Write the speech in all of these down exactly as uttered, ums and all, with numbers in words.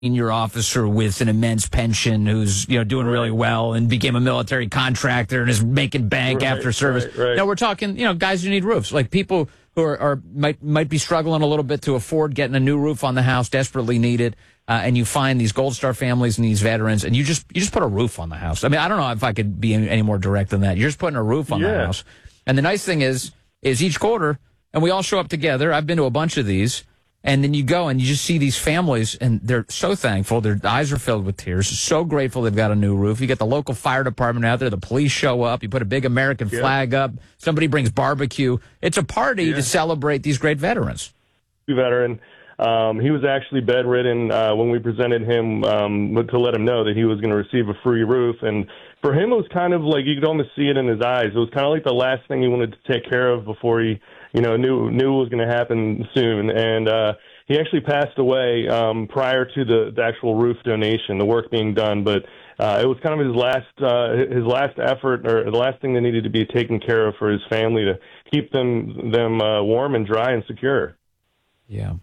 senior officer with an immense pension who's, you know, doing really well and became a military contractor and is making bank right, after service. Right, right. No, we're talking, you know, guys who need roofs, like people who are, are might might be struggling a little bit to afford getting a new roof on the house, desperately need it. Uh, and you find these Gold Star families and these veterans, and you just you just put a roof on the house. I mean, I don't know if I could be any, any more direct than that. You're just putting a roof on yeah. the house. And the nice thing is, is each quarter, and we all show up together. I've been to a bunch of these. And then you go and you just see these families, and they're so thankful. Their eyes are filled with tears. So grateful they've got a new roof. You get the local fire department out there. The police show up. You put a big American yeah. flag up. Somebody brings barbecue. It's a party yeah. to celebrate these great veterans. Veteran. Um, he was actually bedridden uh, when we presented him um, to let him know that he was going to receive a free roof. And for him, it was kind of like you could almost see it in his eyes. It was kind of like the last thing he wanted to take care of before he, you know, knew knew it was going to happen soon. And uh, he actually passed away um, prior to the, the actual roof donation, the work being done. But uh, it was kind of his last uh, his last effort, or the last thing that needed to be taken care of for his family to keep them them uh, warm and dry and secure. Yeah.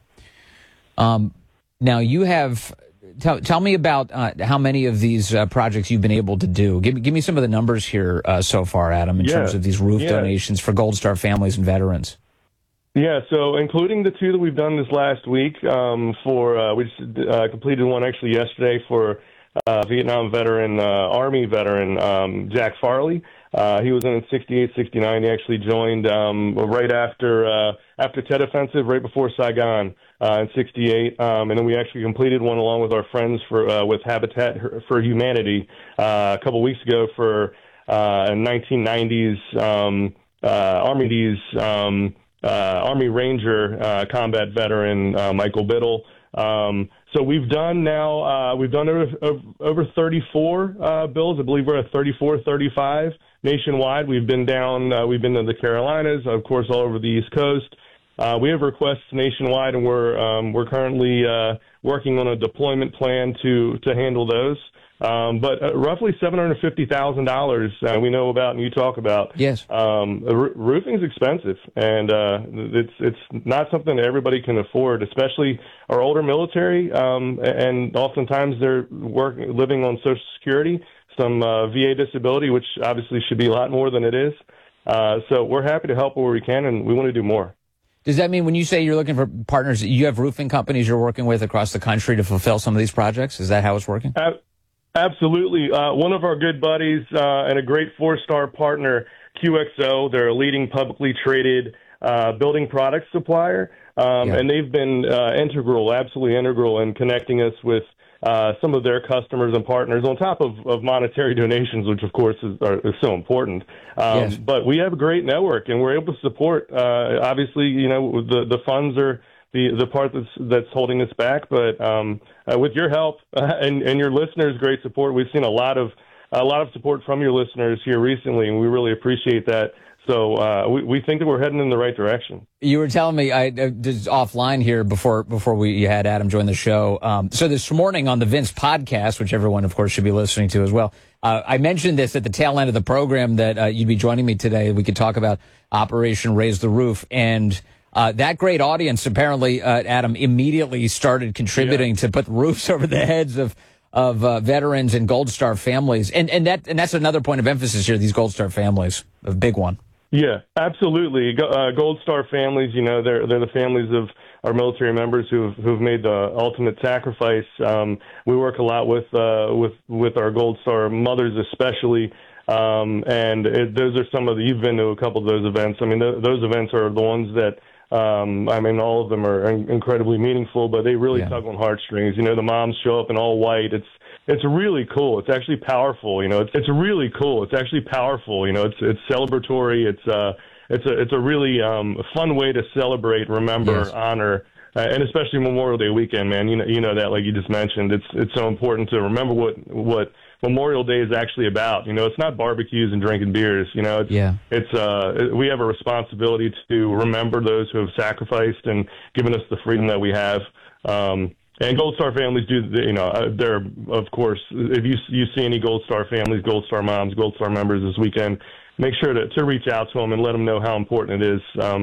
Um, now you have. Tell, tell me about uh, how many of these uh, projects you've been able to do. Give me, give me some of the numbers here uh, so far, Adam, in yeah. terms of these roof yeah. donations for Gold Star families and veterans. Yeah, so including the two that we've done this last week, um, for uh, we just uh, completed one actually yesterday for uh, Vietnam veteran, uh, Army veteran um, Jack Farley. Uh, he was in sixty-eight, sixty-nine. He actually joined um, right after uh, after Tet Offensive, right before Saigon uh, in sixty-eight. Um, and then we actually completed one along with our friends for uh, with Habitat for Humanity uh, a couple weeks ago for uh, nineteen nineties um, uh, Army um, uh, Army Ranger uh, combat veteran uh, Michael Biddle. Um, so we've done now, uh, we've done over, over thirty-four uh, bills. I believe we're at thirty-four, thirty-five nationwide. We've been down, uh, we've been to the Carolinas, of course, all over the East Coast. Uh, we have requests nationwide, and we're um, we're currently uh, working on a deployment plan to to handle those. Um, but uh, roughly seven hundred fifty thousand dollars uh, we know about and you talk about. Yes. Um, r- roofing is expensive, and uh, it's it's not something that everybody can afford, especially our older military, um, and oftentimes they're work, living on Social Security, some uh, V A disability, which obviously should be a lot more than it is. Uh, so we're happy to help where we can, and we want to do more. Does that mean when you say you're looking for partners, you have roofing companies you're working with across the country to fulfill some of these projects? Is that how it's working? Uh, Absolutely. Uh, one of our good buddies uh, and a great four-star partner, Q X O, they're a leading publicly traded uh, building products supplier, um, yeah. and they've been uh, integral, absolutely integral in connecting us with uh, some of their customers and partners on top of, of monetary donations, which, of course, is, are, is so important. Um, yes. But we have a great network, and we're able to support, uh, obviously, you know, the, the funds are the the part that's that's holding us back. But um, uh, with your help uh, and and your listeners' great support, we've seen a lot of a lot of support from your listeners here recently, and we really appreciate that. So uh, we we think that we're heading in the right direction. You were telling me I uh, just offline here before before we you had Adam join the show. Um, so this morning on the Vince podcast, which everyone of course should be listening to as well, uh, I mentioned this at the tail end of the program that uh, you'd be joining me today. We could talk about Operation Raise the Roof. And Uh, that great audience, apparently, uh, Adam, immediately started contributing yeah. to put roofs over the heads of of uh, veterans and Gold Star families, and and that and that's another point of emphasis here. These Gold Star families, a big one. Yeah, absolutely. Uh, Gold Star families, you know, they're they're the families of our military members who've who've made the ultimate sacrifice. Um, we work a lot with uh, with with our Gold Star mothers, especially. Um, and it, those are some of the, you've been to a couple of those events. I mean, th- those events are the ones that. Um, I mean, all of them are in- incredibly meaningful, but they really yeah. tug on heartstrings. You know, the moms show up in all white. It's it's really cool. It's actually powerful. You know, it's it's really cool. It's actually powerful. You know, it's it's celebratory. It's uh it's a it's a really um, fun way to celebrate, remember, yes. honor, uh, and especially Memorial Day weekend, man. You know, you know that, like you just mentioned. It's it's so important to remember what what. Memorial Day is actually about. You know, it's not barbecues and drinking beers. You know, it's, yeah. it's uh, we have a responsibility to remember those who have sacrificed and given us the freedom that we have. Um, and Gold Star families do, you know, they're, of course, if you you see any Gold Star families, Gold Star moms, Gold Star members this weekend, make sure to, to reach out to them and let them know how important it is. Um,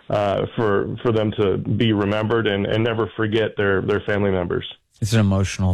uh, for for them to be remembered and, and never forget their, their family members. It's an emotional